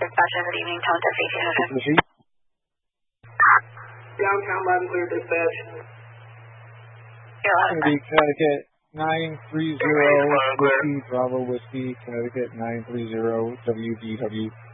Dispatcher, good evening, Tonto 1800. Downtown loud and clear, dispatch. You're Going to be Connecticut 930 Whiskey, Bravo Whiskey, Connecticut 930 WDW.